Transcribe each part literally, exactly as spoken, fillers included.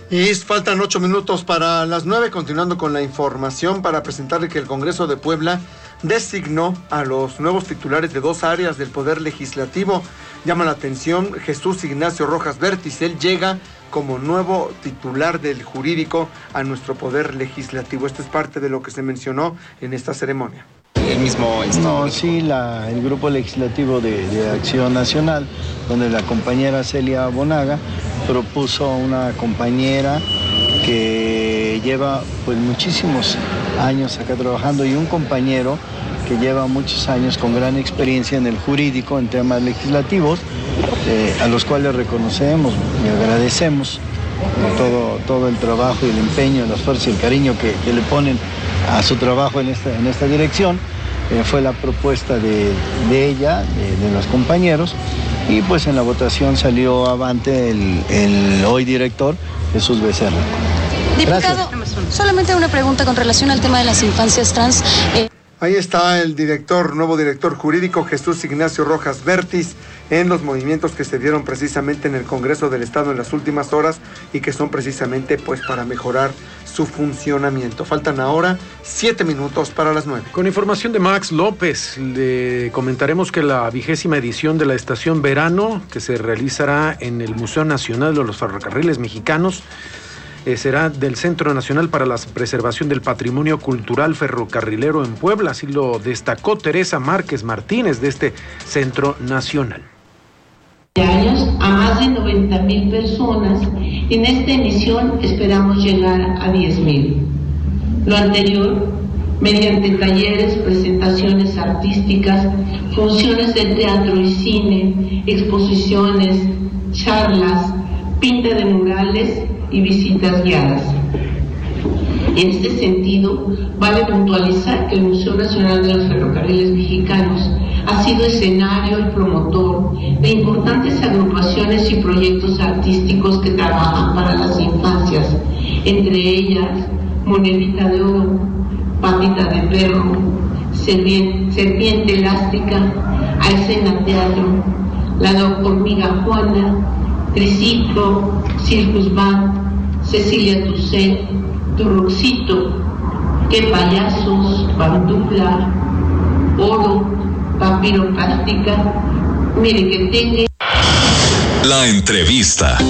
Y faltan ocho minutos para las nueve, continuando con la información para presentarle que el Congreso de Puebla designó a los nuevos titulares de dos áreas del Poder Legislativo. Llama la atención Jesús Ignacio Rojas Vértiz. Él llega como nuevo titular del jurídico a nuestro Poder Legislativo. Esto es parte de lo que se mencionó en esta ceremonia. El mismo estado. No, sí, la, el Grupo Legislativo de, de Acción Nacional, donde la compañera Celia Bonaga propuso una compañera que lleva pues muchísimos años acá trabajando y un compañero que lleva muchos años con gran experiencia en el jurídico, en temas legislativos, eh, a los cuales reconocemos y agradecemos eh, todo, todo el trabajo y el empeño, el esfuerzo y el cariño que, que le ponen a su trabajo en esta, en esta dirección. Eh, fue la propuesta de, de ella, de, de los compañeros, y pues en la votación salió avante el, el hoy director Jesús Becerra. Diputado, gracias. Solamente una pregunta con relación al tema de las infancias trans. Eh... Ahí está el director, nuevo director jurídico Jesús Ignacio Rojas Vértiz, en los movimientos que se dieron precisamente en el Congreso del Estado en las últimas horas y que son precisamente pues para mejorar su funcionamiento. Faltan ahora siete minutos para las nueve. Con información de Max López, le comentaremos que la vigésima edición de la Estación Verano, que se realizará en el Museo Nacional de los Ferrocarriles Mexicanos, eh, será del Centro Nacional para la Preservación del Patrimonio Cultural Ferrocarrilero en Puebla. Así lo destacó Teresa Márquez Martínez de este Centro Nacional. Años a más de noventa mil personas. En esta emisión esperamos llegar a diez mil. Lo anterior, mediante talleres, presentaciones artísticas, funciones de teatro y cine, exposiciones, charlas, pinta de murales y visitas guiadas. En este sentido, vale puntualizar que el Museo Nacional de los Ferrocarriles Mexicanos ha sido escenario y promotor de importantes agrupaciones y proyectos artísticos que trabajan para las infancias, entre ellas Monedita de Oro, Patita de Perro, Serpiente, Serpiente Elástica, Aesena Teatro, La Hormiga Juana, Triciclo, Circus Band, Cecilia Toussaint, Turroxito, Qué Payasos, Bandula, Oro, Vampiro Plástica, Mire que tenga. La entrevista.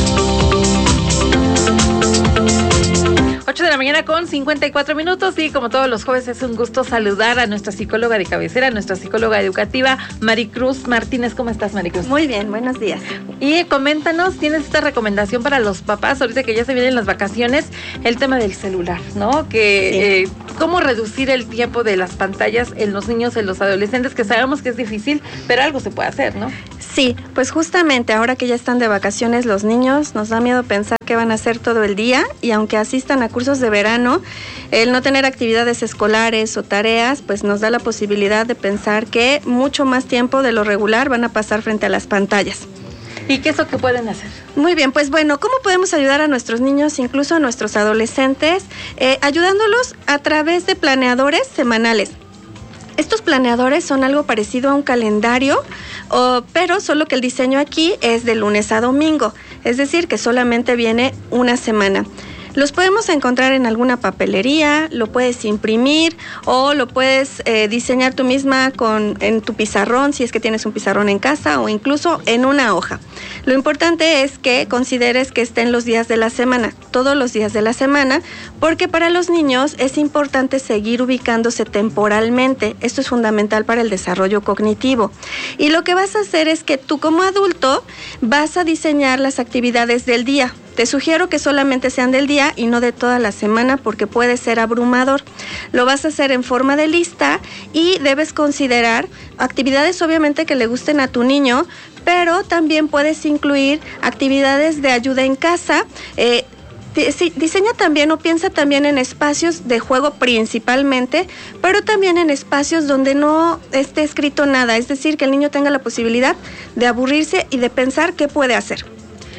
ocho de la mañana con cincuenta y cuatro minutos y como todos los jueves es un gusto saludar a nuestra psicóloga de cabecera, nuestra psicóloga educativa, Maricruz Martínez. ¿Cómo estás, Maricruz? Muy bien, buenos días. Y coméntanos, tienes esta recomendación para los papás, ahorita que ya se vienen las vacaciones, el tema del celular, ¿no? Que sí. eh, cómo reducir el tiempo de las pantallas en los niños, en los adolescentes, que sabemos que es difícil, pero algo se puede hacer, ¿no? Sí, pues justamente ahora que ya están de vacaciones los niños, nos da miedo pensar qué van a hacer todo el día, y aunque asistan a cursos de verano, el no tener actividades escolares o tareas, pues nos da la posibilidad de pensar que mucho más tiempo de lo regular van a pasar frente a las pantallas. ¿Y qué es lo que pueden hacer? Muy bien, pues bueno, ¿cómo podemos ayudar a nuestros niños, incluso a nuestros adolescentes? Eh, ayudándolos a través de planeadores semanales. Estos planeadores son algo parecido a un calendario, oh, pero solo que el diseño aquí es de lunes a domingo, es decir, que solamente viene una semana. Los podemos encontrar en alguna papelería, lo puedes imprimir o lo puedes eh, diseñar tú misma con, en tu pizarrón, si es que tienes un pizarrón en casa, o incluso en una hoja. Lo importante es que consideres que estén los días de la semana, todos los días de la semana, porque para los niños es importante seguir ubicándose temporalmente. Esto es fundamental para el desarrollo cognitivo. Y lo que vas a hacer es que tú como adulto vas a diseñar las actividades del día. Te sugiero que solamente sean del día y no de toda la semana, porque puede ser abrumador. Lo vas a hacer en forma de lista y debes considerar actividades obviamente que le gusten a tu niño, pero también puedes incluir actividades de ayuda en casa. Eh, Diseña también o piensa también en espacios de juego principalmente, pero también en espacios donde no esté escrito nada, es decir, que el niño tenga la posibilidad de aburrirse y de pensar qué puede hacer.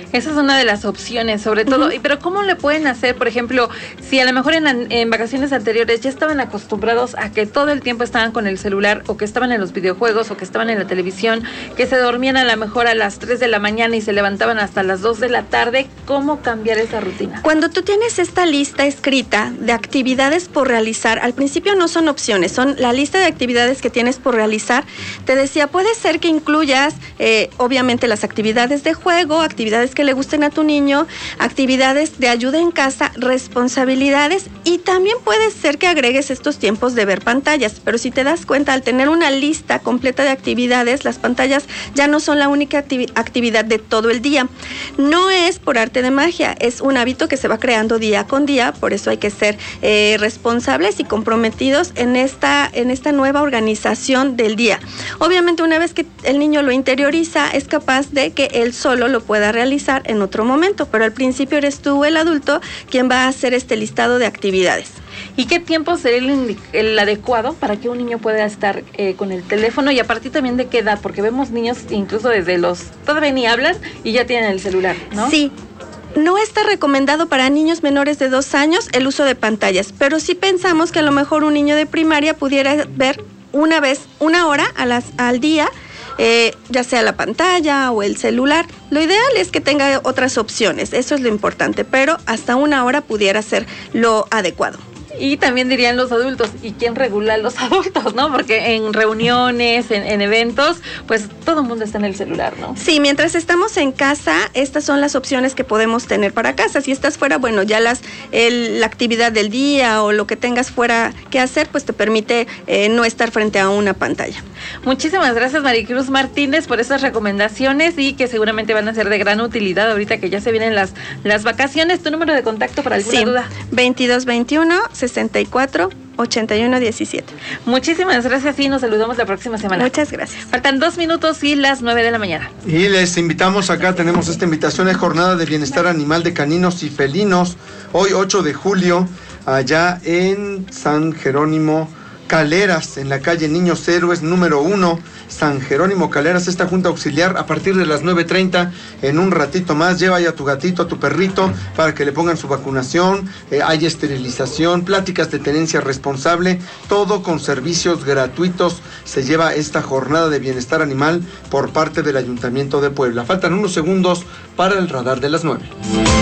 Esa es una de las opciones, sobre todo. Uh-huh. Pero ¿cómo le pueden hacer, por ejemplo, si a lo mejor en, en vacaciones anteriores ya estaban acostumbrados a que todo el tiempo estaban con el celular, o que estaban en los videojuegos, o que estaban en la televisión, que se dormían a lo mejor a las tres de la mañana y se levantaban hasta las dos de la tarde? ¿Cómo cambiar esa rutina? Cuando tú tienes esta lista escrita de actividades por realizar, al principio no son opciones, son la lista de actividades que tienes por realizar. Te decía, puede ser que incluyas, eh, obviamente, las actividades de juego, actividades que le gusten a tu niño, actividades de ayuda en casa, responsabilidades, y también puede ser que agregues estos tiempos de ver pantallas. Pero si te das cuenta, al tener una lista completa de actividades, las pantallas ya no son la única activi- actividad de todo el día. No es por arte de magia, es un hábito que se va creando día con día, por eso hay que ser eh, responsables y comprometidos en esta, en esta nueva organización del día. Obviamente, una vez que el niño lo interioriza, es capaz de que él solo lo pueda realizar en otro momento, pero al principio eres tú, el adulto, quien va a hacer este listado de actividades. ¿Y qué tiempo sería el, el adecuado para que un niño pueda estar eh, con el teléfono? Y a partir también de qué edad, porque vemos niños incluso desde los, todavía ni hablan y ya tienen el celular, ¿no? Sí. No está recomendado para niños menores de dos años el uso de pantallas, pero sí pensamos que a lo mejor un niño de primaria pudiera ver una vez, una hora a las, al día, eh, ya sea la pantalla o el celular. Lo ideal es que tenga otras opciones, eso es lo importante, pero hasta una hora pudiera ser lo adecuado. Y también dirían los adultos, ¿y quién regula a los adultos, no? Porque en reuniones, en, en eventos, pues todo el mundo está en el celular, ¿no? Sí, mientras estamos en casa, estas son las opciones que podemos tener para casa. Si estás fuera, bueno, ya las el, la actividad del día o lo que tengas fuera que hacer, pues te permite eh, no estar frente a una pantalla. Muchísimas gracias, Maricruz Martínez, por estas recomendaciones y que seguramente van a ser de gran utilidad ahorita que ya se vienen las, las vacaciones. ¿Tu número de contacto para alguna sí, duda? veintidós veintiuno sesenta y cuatro ochenta y uno diecisiete. Muchísimas gracias y nos saludamos la próxima semana. Muchas gracias. Faltan dos minutos y las nueve de la mañana. Y les invitamos acá, tenemos esta invitación, es Jornada de Bienestar Animal de Caninos y Felinos, hoy ocho de julio, allá en San Jerónimo Caleras, en la calle Niños Héroes número uno, San Jerónimo Caleras, esta junta auxiliar a partir de las nueve treinta, en un ratito más. Lleva ya a tu gatito, a tu perrito, para que le pongan su vacunación, eh, hay esterilización, pláticas de tenencia responsable, todo con servicios gratuitos. Se lleva esta jornada de bienestar animal por parte del Ayuntamiento de Puebla. Faltan unos segundos para el radar de las nueve.